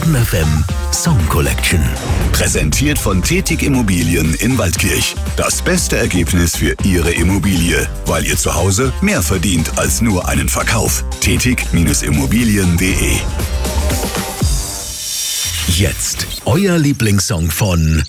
Bonn FM Song Collection. Präsentiert von Tetig Immobilien in Waldkirch. Das beste Ergebnis für Ihre Immobilie, weil ihr zu Hause mehr verdient als nur einen Verkauf. Tetig-Immobilien.de. Jetzt euer Lieblingssong von